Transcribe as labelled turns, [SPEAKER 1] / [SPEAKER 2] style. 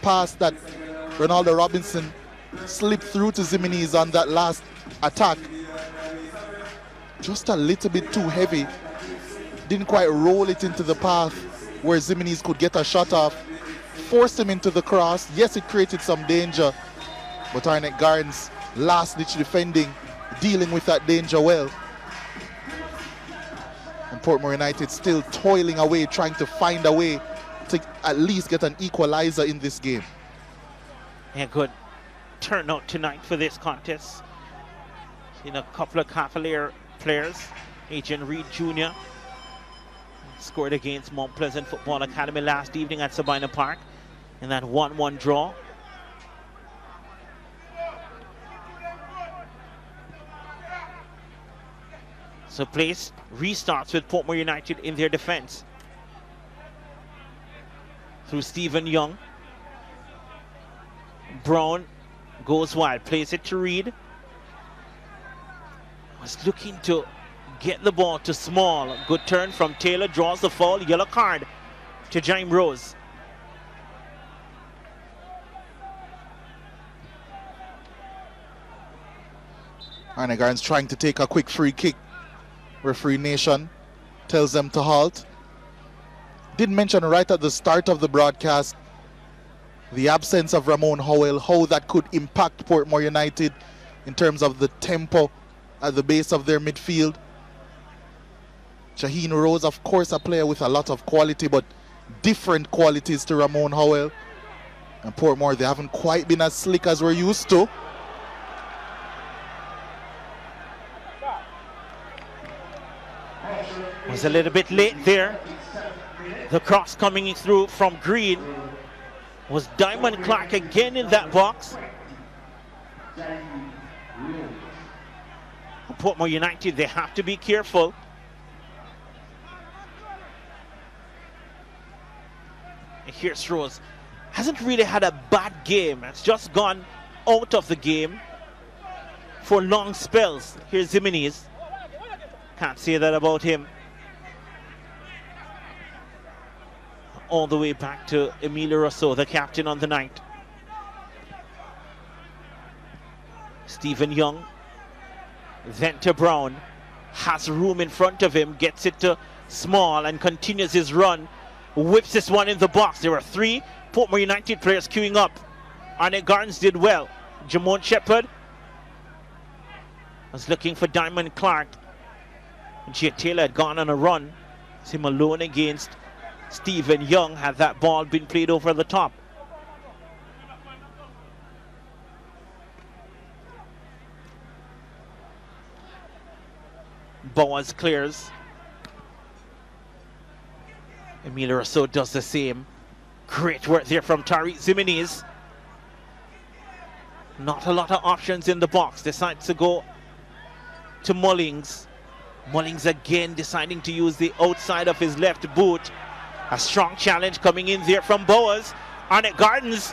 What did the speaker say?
[SPEAKER 1] pass that Ronaldo Robinson slipped through to Zimenez on that last attack. Just a little bit too heavy. Didn't quite roll it into the path where Zimenez could get a shot off. Forced him into the cross. Yes, it created some danger, but Arnett Gardens last-ditch defending, dealing with that danger well. And Portmore United still toiling away, trying to find a way to at least get an equalizer in this game.
[SPEAKER 2] Yeah, good turnout tonight for this contest. Seen a couple of Cavalier players. Adrian Reed Jr. scored against Mount Pleasant Football Academy last evening at Sabina Park in that 1-1 draw. So place restarts with Portmore United in their defense. Through Stephen Young. Brown goes wide, plays it to Reed. Was looking to get the ball to Small. Good turn from Taylor, draws the foul, yellow card to Jaime Rose.
[SPEAKER 1] Arnett Gardens trying to take a quick free kick. Referee Nation tells them to halt. Did mention right at the start of the broadcast the absence of Ramon Howell, how that could impact Portmore United in terms of the tempo at the base of their midfield. Shaheen Rose, of course, a player with a lot of quality, but different qualities to Ramon Howell. And Portmore, they haven't quite been as slick as we're used to.
[SPEAKER 2] Was a little bit late there. The cross coming through from Green. Was Diamond Clark again in that box? Portmore United, they have to be careful. Here's Rose. Hasn't really had a bad game. Has just gone out of the game for long spells. Here's Zimenez. Can't say that about him. All the way back to Emilio Rousseau, the captain on the night. Stephen Young, then to Brown, has room in front of him, gets it to Small and continues his run, whips this one in the box. There were three Portmore United players queuing up. Arnett Gardens did well. Jamon Shepherd was looking for Diamond Clark. Jay Taylor had gone on a run. It's him alone against Stephen Young had that ball been played over the top. Bowers clears. Emilio Rousseau does the same. Great work there from Tariq Zimenez. Not a lot of options in the box. Decides to go to Mullings. Mullings again deciding to use the outside of his left boot. A strong challenge coming in there from Bowers. Arnett Gardens